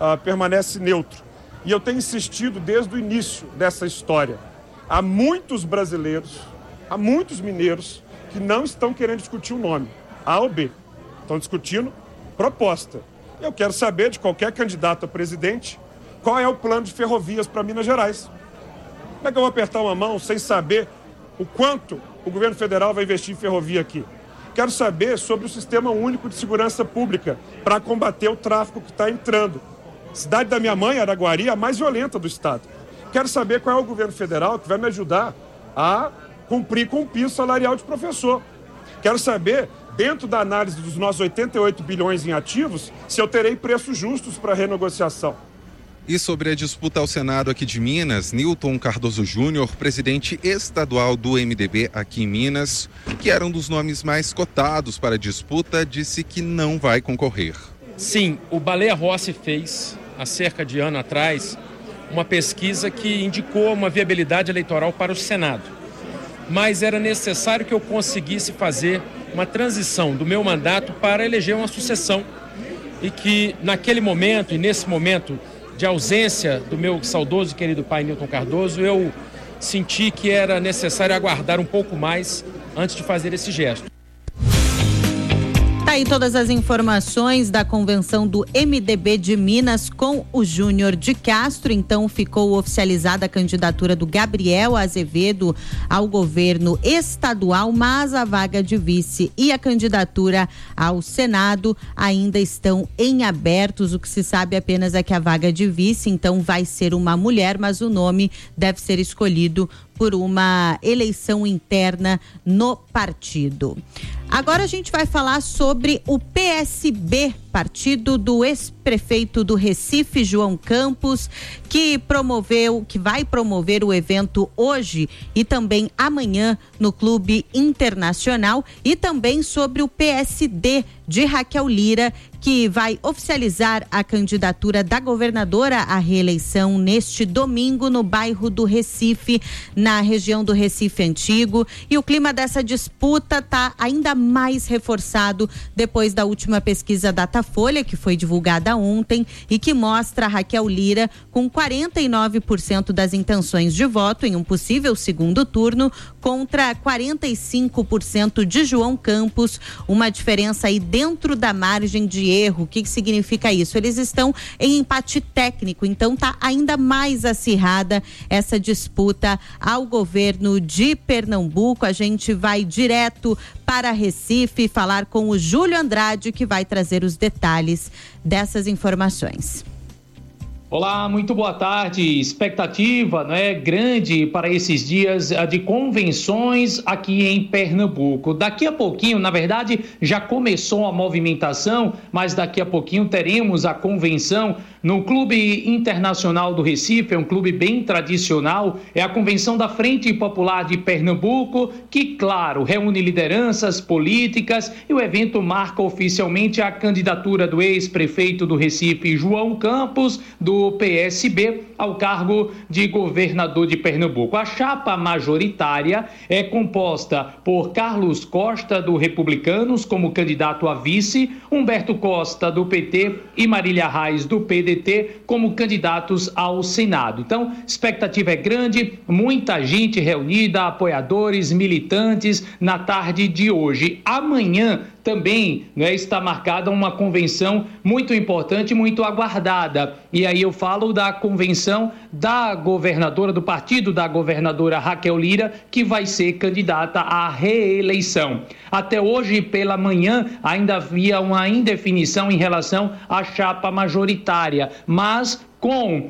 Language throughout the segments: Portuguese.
permanece neutro. E eu tenho insistido desde o início dessa história. Há muitos brasileiros, há muitos mineiros que não estão querendo discutir o nome, A ou B. Estão discutindo proposta. Eu quero saber de qualquer candidato a presidente qual é o plano de ferrovias para Minas Gerais. Como é que eu vou apertar uma mão sem saber o quanto o governo federal vai investir em ferrovia aqui? Quero saber sobre o Sistema Único de Segurança Pública para combater o tráfico que está entrando. Cidade da minha mãe, Araguari, a mais violenta do estado. Quero saber qual é o governo federal que vai me ajudar a cumprir com o piso salarial de professor. Quero saber, dentro da análise dos nossos 88 bilhões em ativos, se eu terei preços justos para renegociação. E sobre a disputa ao Senado aqui de Minas, Newton Cardoso Júnior, presidente estadual do MDB aqui em Minas, que era um dos nomes mais cotados para a disputa, disse que não vai concorrer. Sim, o Baleia Rossi fez, há cerca de ano atrás, uma pesquisa que indicou uma viabilidade eleitoral para o Senado. Mas era necessário que eu conseguisse fazer uma transição do meu mandato para eleger uma sucessão. E que naquele momento e nesse momento de ausência do meu saudoso e querido pai Newton Cardoso, eu senti que era necessário aguardar um pouco mais antes de fazer esse gesto. Tá aí todas as informações da convenção do MDB de Minas com o Júnior de Castro. Então ficou oficializada a candidatura do Gabriel Azevedo ao governo estadual, mas a vaga de vice e a candidatura ao Senado ainda estão em abertos. O que se sabe apenas é que a vaga de vice então vai ser uma mulher, mas o nome deve ser escolhido por uma eleição interna no partido. Agora a gente vai falar sobre o PSB, partido do ex-prefeito do Recife, João Campos, que vai promover o evento hoje e também amanhã no Clube Internacional, e também sobre o PSD de Raquel Lira, que vai oficializar a candidatura da governadora à reeleição neste domingo no bairro do Recife, na região do Recife Antigo. E o clima dessa disputa está ainda mais reforçado depois da última pesquisa Datafolha, que foi divulgada ontem e que mostra a Raquel Lira com 49% das intenções de voto em um possível segundo turno contra 45% de João Campos, uma diferença aí dentro da margem de erro. O que significa isso? Eles estão em empate técnico, então tá ainda mais acirrada essa disputa ao governo de Pernambuco. A gente vai direto para Recife falar com o Júlio Andrade, que vai trazer os detalhes dessas informações. Olá, muito boa tarde. Expectativa, né, grande para esses dias de convenções aqui em Pernambuco. Daqui a pouquinho, na verdade, já começou a movimentação, mas daqui a pouquinho teremos a convenção no Clube Internacional do Recife. É um clube bem tradicional, é a convenção da Frente Popular de Pernambuco, que, claro, reúne lideranças políticas, e o evento marca oficialmente a candidatura do ex-prefeito do Recife, João Campos, do PSB, ao cargo de governador de Pernambuco. A chapa majoritária é composta por Carlos Costa, do Republicanos, como candidato a vice, Humberto Costa, do PT, e Marília Reis, do PDT, como candidatos ao Senado. Então, expectativa é grande, muita gente reunida, apoiadores, militantes, na tarde de hoje. Amanhã também, né, está marcada uma convenção muito importante, muito aguardada. E aí eu falo da convenção da governadora, do partido da governadora Raquel Lira, que vai ser candidata à reeleição. Até hoje, pela manhã, ainda havia uma indefinição em relação à chapa majoritária, mas com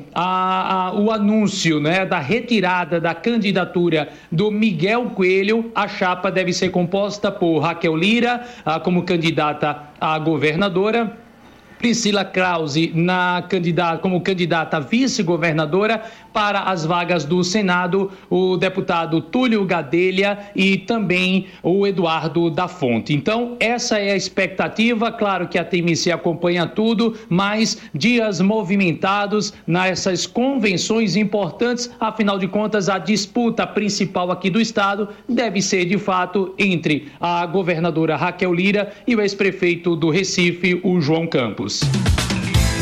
o anúncio, né, da retirada da candidatura do Miguel Coelho, a chapa deve ser composta por Raquel Lira como candidata a governadora, Priscila Krause como candidata a vice-governadora. Para as vagas do Senado, o deputado Túlio Gadelha e também o Eduardo da Fonte. Então, essa é a expectativa. Claro que a TMC acompanha tudo, mas dias movimentados nessas convenções importantes. Afinal de contas, a disputa principal aqui do estado deve ser, de fato, entre a governadora Raquel Lira e o ex-prefeito do Recife, o João Campos.